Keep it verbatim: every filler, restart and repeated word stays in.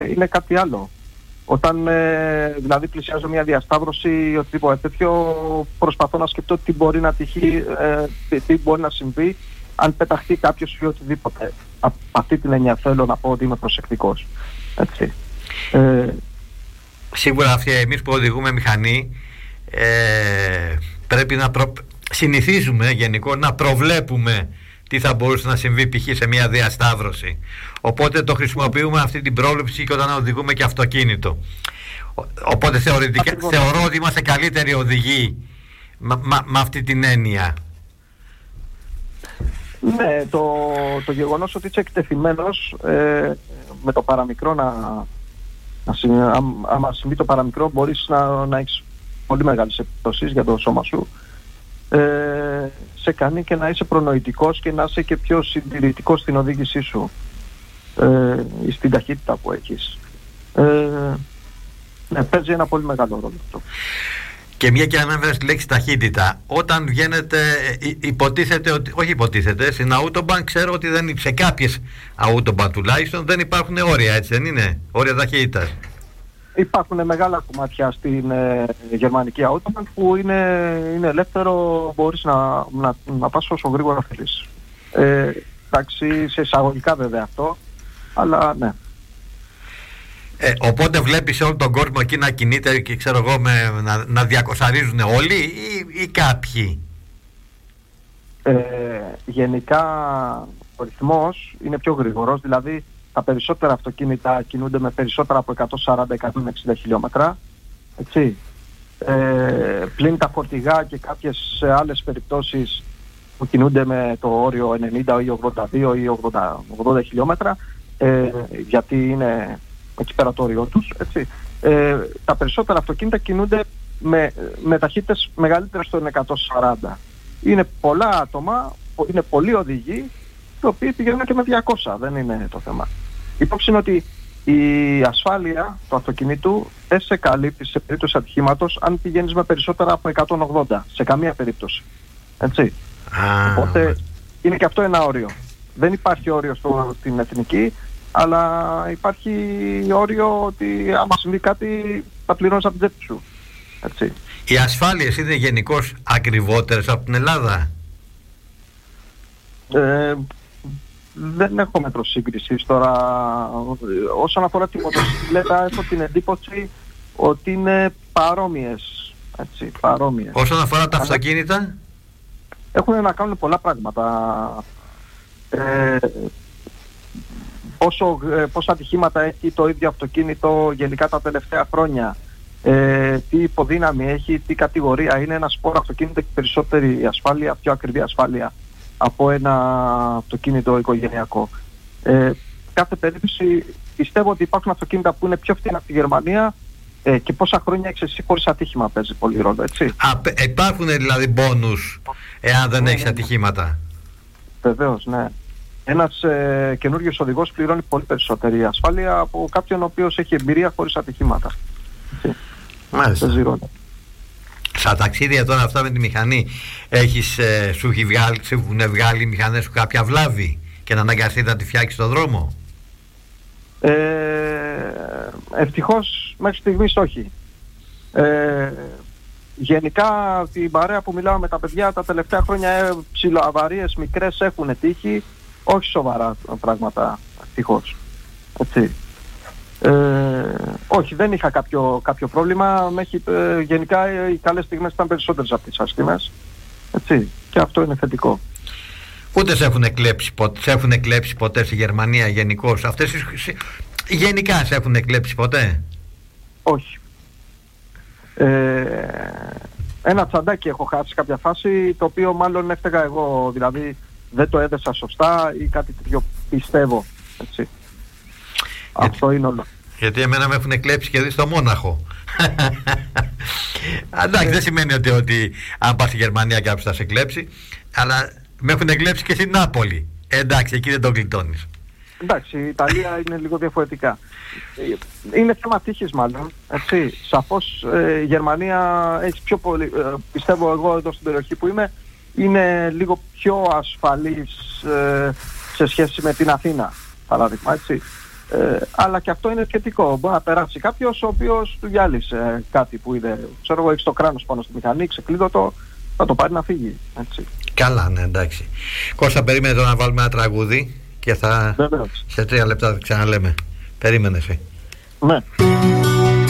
είναι κάτι άλλο. Όταν ε, δηλαδή πλησιάζω μια διασταύρωση ή οτιδήποτε τέτοιο, προσπαθώ να σκεφτώ τι μπορεί να τυχεί, ε, τι, τι μπορεί να συμβεί αν πεταχτεί κάποιος ή οτιδήποτε. Από αυτή την έννοια θέλω να πω ότι είμαι προσεκτικός. Έτσι. Ε, Σίγουρα αυτοί εμείς που οδηγούμε μηχανή ε, πρέπει να προ... συνηθίζουμε γενικώ να προβλέπουμε τι θα μπορούσε να συμβεί π.χ. σε μια διασταύρωση. Οπότε το χρησιμοποιούμε αυτή την πρόβλεψη και όταν οδηγούμε και αυτοκίνητο. Οπότε θεωρητικά, θεωρώ ότι είμαστε καλύτεροι οδηγοί με αυτή την έννοια. Ναι, το, το γεγονός ότι είσαι εκτεθειμένος ε, με το παραμικρό να, να άμα συμβεί το παραμικρό μπορείς να, να έχεις πολύ μεγάλες επιπτώσεις για το σώμα σου, ε, σε κάνει και να είσαι προνοητικός και να είσαι και πιο συντηρητικός στην οδήγησή σου, ε, στην ταχύτητα που έχεις. Ε, ναι, παίζει ένα πολύ μεγάλο ρόλο αυτό. Και μια και ανέφερε τη λέξη ταχύτητα, όταν βγαίνετε, υποτίθεται ότι, όχι υποτίθεται, στην Autobahn ξέρω ότι δεν, σε κάποιες Autobahn τουλάχιστον δεν υπάρχουν όρια, έτσι δεν είναι, όρια ταχύτητας. Υπάρχουν μεγάλα κομμάτια στην ε, γερμανική Autobahn που είναι, είναι ελεύθερο, μπορείς να, να, να πας όσο γρήγορα θέλεις. Ε, εντάξει, σε εισαγωγικά βέβαια αυτό, αλλά ναι. Ε, οπότε βλέπεις όλο τον κόσμο εκεί να κινείται και ξέρω εγώ με, να, να διακοσαρίζουν όλοι ή, ή κάποιοι? Ε, γενικά ο ρυθμός είναι πιο γρήγορος, δηλαδή τα περισσότερα αυτοκίνητα κινούνται με περισσότερα από εκατόν σαράντα με εκατόν εξήντα χιλιόμετρα, έτσι. Ε, πλην τα φορτηγά και κάποιες άλλες περιπτώσεις που κινούνται με το όριο ενενήντα ή ογδόντα δύο ή ογδόντα, ογδόντα χιλιόμετρα, ε, γιατί είναι εκεί πέρα το όριό τους, έτσι. Ε, τα περισσότερα αυτοκίνητα κινούνται με, με ταχύτητες μεγαλύτερες των εκατόν σαράντα. Είναι πολλά άτομα, είναι πολλοί οδηγοί, οι οποίοι πηγαίνουν και με διακόσια, δεν είναι το θέμα. Υπόψη είναι ότι η ασφάλεια του αυτοκινήτου δεν σε καλύπτει σε περίπτωση ατυχήματος αν πηγαίνεις με περισσότερα από εκατόν ογδόντα, σε καμία περίπτωση. Έτσι. Ah. Οπότε είναι και αυτό ένα όριο. Δεν υπάρχει όριο στο, στην εθνική, αλλά υπάρχει όριο ότι άμα συμβεί κάτι θα πληρώνεις από την τσέπη σου. Έτσι. Οι ασφάλειες είναι γενικώς ακριβότερες από την Ελλάδα? Ε, δεν έχω μέτρο σύγκρισης τώρα. Όσον αφορά τη μοτοσυκλέτα έχω την εντύπωση ότι είναι παρόμοιες, έτσι, παρόμοιες. Όσον αφορά τα αυτοκίνητα? Έχουν να κάνουν πολλά πράγματα. Ε, πόσο, πόσα ατυχήματα έχει το ίδιο αυτοκίνητο γενικά τα τελευταία χρόνια, ε, τι υποδύναμη έχει, τι κατηγορία είναι. Ένα σπόρο αυτοκίνητο έχει περισσότερη ασφάλεια, πιο ακριβή ασφάλεια από ένα αυτοκίνητο οικογενειακό. Ε, κάθε περίπτωση πιστεύω ότι υπάρχουν αυτοκίνητα που είναι πιο φθηνά από τη Γερμανία, ε, και πόσα χρόνια έχεις εσύ χωρίς ατύχημα παίζει πολύ ρόλο, έτσι. Α, υπάρχουν δηλαδή μπόνους εάν δεν έχεις ατυχήματα? Βεβαίως, ναι. Ένας ε, καινούριος οδηγός πληρώνει πολύ περισσότερη ασφάλεια από κάποιον ο οποίος έχει εμπειρία χωρίς ατυχήματα. Μάλιστα. Στα ταξίδια τώρα αυτά με τη μηχανή έχεις, ε, σου, έχει βγάλει, σου έχουν βγάλει οι μηχανές σου κάποια βλάβη και να αναγκαστεί να τη φτιάξεις στον δρόμο? Ε, ευτυχώς μέχρι στιγμής όχι. Ε, γενικά την παρέα που μιλάω με τα παιδιά τα τελευταία χρόνια, ε, ψιλοαβαρίες μικρές έχουν τύχει, όχι σοβαρά πράγματα, ευτυχώς. Έτσι. Ε, όχι, δεν είχα κάποιο, κάποιο πρόβλημα. Μέχρι, ε, γενικά ε, οι καλές στιγμές ήταν περισσότερες από τις άσχημες. Έτσι. Και αυτό είναι θετικό. Ούτε σε έχουν εκλέψει ποτέ, σε έχουν εκλέψει ποτέ στη Γερμανία γενικώς? Αυτές γενικά σε έχουν εκλέψει ποτέ? Όχι. Ε, ένα τσαντάκι έχω χάσει κάποια φάση, το οποίο μάλλον έφταιγα εγώ, δηλαδή δεν το έδεσα σωστά ή κάτι τέτοιο, πιστεύω. Έτσι. Γιατί, αυτό είναι όλο. Γιατί εμένα με έχουν εκλέψει και δει στο Μόναχο. Εντάξει, δεν σημαίνει ότι, ότι αν πας στη Γερμανία κάποιος θα σε κλέψει, αλλά με έχουν εκλέψει και στην Νάπολη. Εντάξει, εκεί δεν το γλιτώνεις. Εντάξει, η Ιταλία είναι λίγο διαφορετικά. Είναι θέμα τύχης μάλλον, έτσι. Σαφώς ε, η Γερμανία έχει πιο πολύ, ε, πιστεύω εγώ εδώ στην περιοχή που είμαι, είναι λίγο πιο ασφαλής ε, σε σχέση με την Αθήνα, παράδειγμα, έτσι. Ε, αλλά και αυτό είναι σχετικό. Μπορεί να περάσει κάποιος ο οποίος του γυάλισε κάτι που είδε. Ξέρω εγώ, έχει το κράνος πάνω στη μηχανή, ξεκλείδωτο, θα το πάρει να φύγει. Έτσι. Καλά, ναι, εντάξει. Κώστα, περίμενε τώρα να βάλουμε ένα τραγούδι και θα. Βεβαίως. Σε τρία λεπτά θα ξαναλέμε. Περίμενε εσύ. Ναι.